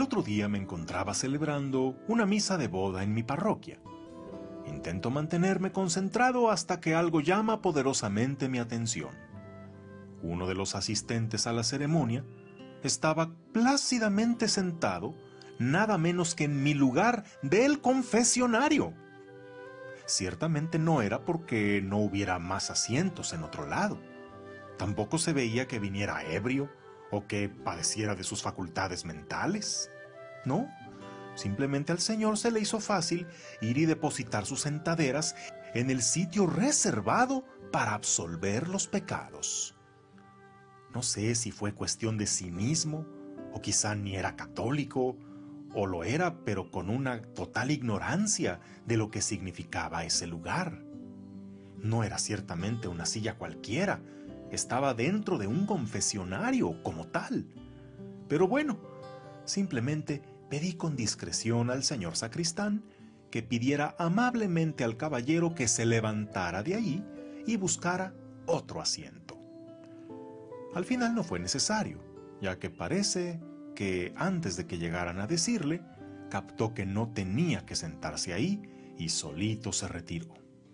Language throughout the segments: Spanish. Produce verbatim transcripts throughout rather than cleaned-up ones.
otro día me encontraba celebrando una misa de boda en mi parroquia. Intento mantenerme concentrado hasta que algo llama poderosamente mi atención. Uno de los asistentes a la ceremonia estaba plácidamente sentado, nada menos que en mi lugar del confesionario. Ciertamente no era porque no hubiera más asientos en otro lado. Tampoco se veía que viniera ebrio o que padeciera de sus facultades mentales. No, simplemente al Señor se le hizo fácil ir y depositar sus sentaderas en el sitio reservado para absolver los pecados. No sé si fue cuestión de cinismo, o quizá ni era católico, o lo era, pero con una total ignorancia de lo que significaba ese lugar. No era ciertamente una silla cualquiera, estaba dentro de un confesionario como tal. Pero bueno, simplemente pedí con discreción al señor sacristán que pidiera amablemente al caballero que se levantara de ahí y buscara otro asiento. Al final no fue necesario, ya que parece que antes de que llegaran a decirle, captó que no tenía que sentarse ahí y solito se retiró.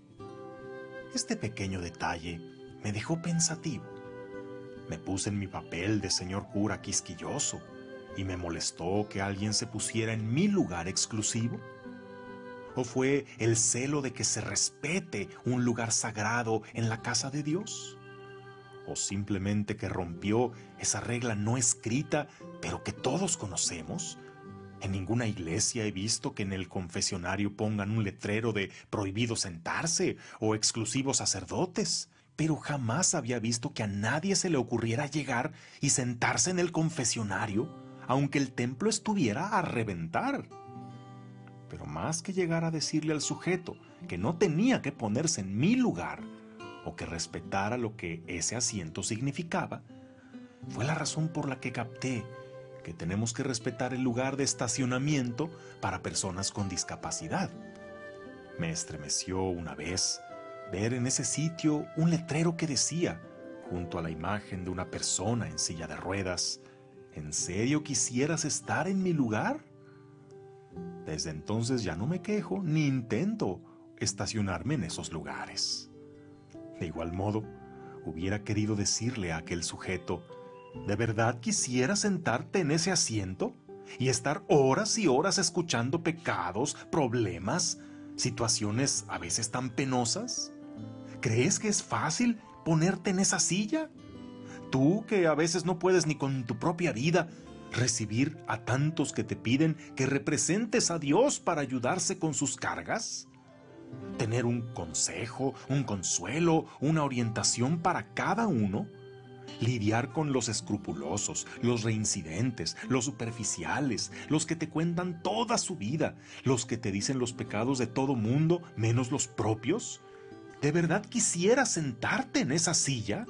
Este pequeño detalle me dejó pensativo. Me puse en mi papel de señor cura quisquilloso y me molestó que alguien se pusiera en mi lugar exclusivo. ¿O fue el celo de que se respete un lugar sagrado en la casa de Dios? ¿O simplemente que rompió esa regla no escrita, pero que todos conocemos? En ninguna iglesia he visto que en el confesionario pongan un letrero de prohibido sentarse o exclusivos sacerdotes, pero jamás había visto que a nadie se le ocurriera llegar y sentarse en el confesionario, aunque el templo estuviera a reventar. Pero más que llegar a decirle al sujeto que no tenía que ponerse en mi lugar, o que respetara lo que ese asiento significaba, fue la razón por la que capté que tenemos que respetar el lugar de estacionamiento para personas con discapacidad. Me estremeció una vez ver en ese sitio un letrero que decía, junto a la imagen de una persona en silla de ruedas, ¿en serio quisieras estar en mi lugar? Desde entonces ya no me quejo ni intento estacionarme en esos lugares. De igual modo, hubiera querido decirle a aquel sujeto, ¿de verdad quisieras sentarte en ese asiento y estar horas y horas escuchando pecados, problemas, situaciones a veces tan penosas? ¿Crees que es fácil ponerte en esa silla? Tú que a veces no puedes ni con tu propia vida recibir a tantos que te piden que representes a Dios para ayudarse con sus cargas. Tener un consejo, un consuelo, una orientación para cada uno. Lidiar con los escrupulosos, los reincidentes, los superficiales, los que te cuentan toda su vida, los que te dicen los pecados de todo mundo menos los propios. ¿De verdad quisieras sentarte en esa silla?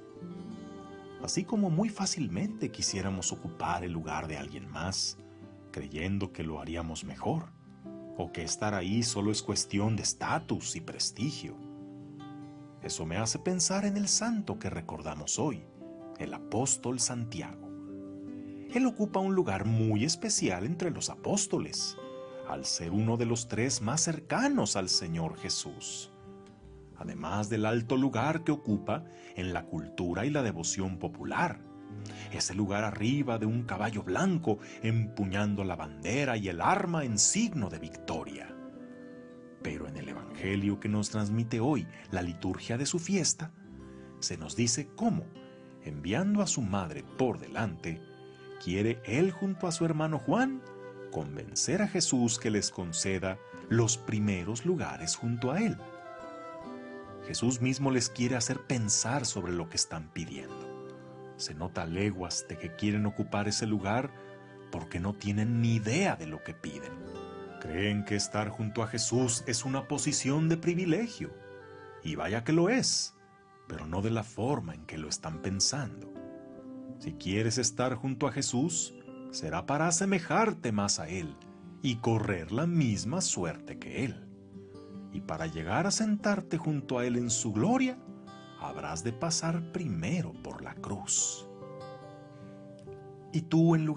Así como muy fácilmente quisiéramos ocupar el lugar de alguien más, creyendo que lo haríamos mejor, o que estar ahí solo es cuestión de estatus y prestigio. Eso me hace pensar en el santo que recordamos hoy, el apóstol Santiago. Él ocupa un lugar muy especial entre los apóstoles, al ser uno de los tres más cercanos al Señor Jesús. Además del alto lugar que ocupa en la cultura y la devoción popular, ese lugar arriba de un caballo blanco empuñando la bandera y el arma en signo de victoria. Pero en el Evangelio que nos transmite hoy la liturgia de su fiesta, se nos dice cómo, enviando a su madre por delante, quiere él junto a su hermano Juan convencer a Jesús que les conceda los primeros lugares junto a él. Jesús mismo les quiere hacer pensar sobre lo que están pidiendo. Se nota a leguas de que quieren ocupar ese lugar porque no tienen ni idea de lo que piden. Creen que estar junto a Jesús es una posición de privilegio, y vaya que lo es, pero no de la forma en que lo están pensando. Si quieres estar junto a Jesús, será para asemejarte más a Él y correr la misma suerte que Él. Y para llegar a sentarte junto a Él en su gloria, habrás de pasar primero por la cruz. Y tú, en lugar